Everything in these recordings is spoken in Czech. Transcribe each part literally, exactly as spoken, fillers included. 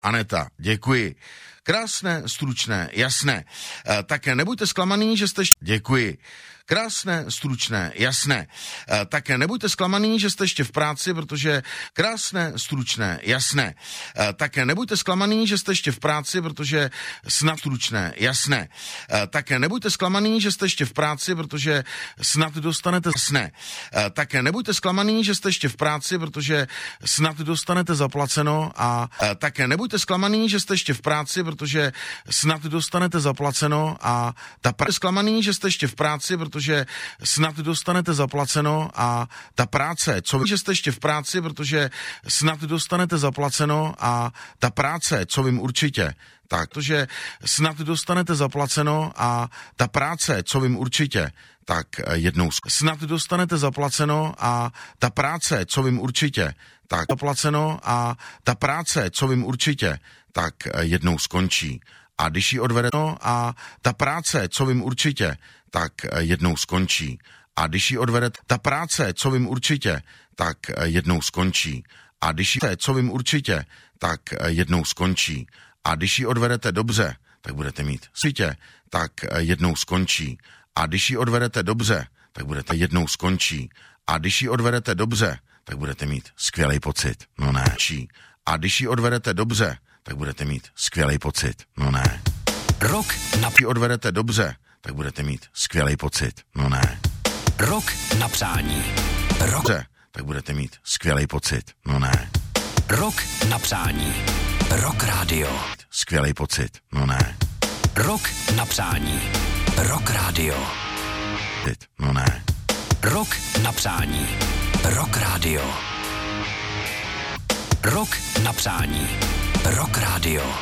Aneta, děkuji. Krásné, stručné, jasné. E, tak nebuďte zklamaný, že jste... Děkuji. Krásné, stručné, jasné. E, tak nebuďte zklamaný, že jste ještě v práci, protože krásné, stručné, jasné. E, tak nebuďte zklamaný, že jste ještě v práci, protože snad stručné, jasné. E, tak nebuďte zklamaný, že jste ještě v práci, protože snad dostanete jasné. E, tak nebuďte zklamaný, že jste ještě v práci, protože snad dostanete zaplaceno a e, tak nebuďte zklamaný, že jste ještě v práci, protože snad dostanete zaplaceno a ta práce zklamaný, že jste ještě v práci, protože snad dostanete zaplaceno a ta práce, co vy, že jste ještě v práci, protože snad dostanete zaplaceno a ta práce, co vím určitě, tak, protože snad dostanete zaplaceno a ta práce, co vím určitě, tak jednou snad dostanete zaplaceno a ta práce, co vím určitě, tak zaplaceno a ta práce, co vím určitě, tak jednou skončí. A když ji odvedete a ta práce, co vím určitě, tak jednou skončí. A když ji odvedete, ta práce, co vím určitě, tak jednou skončí. A když ji, co vím určitě, tak jednou skončí. A když ji odvedete dobře, tak budete mít sítě, tak jednou skončí. A když ji odvedete dobře, tak budete jednou skončí. A když ji odvedete dobře, tak budete mít skvělý pocit. No ne. A když ji odvedete dobře, tak budete mít skvělý pocit. No ne. Rok na... Když ji odvedete dobře, tak budete mít skvělý pocit. No ne. Rok na přání. Rok... Dobře, tak budete mít skvělý pocit. No ne. Rok na přání. Rock Radio. Skvělý pocit. No ne. Rok na přání. Rock Radio. No ne. Rok na přání. Rock Radio. Rok na přání. Rock Radio.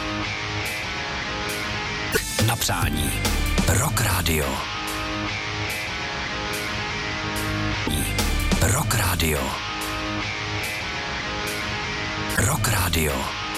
Na přání. Rock Radio. Rock Radio. Rock Radio.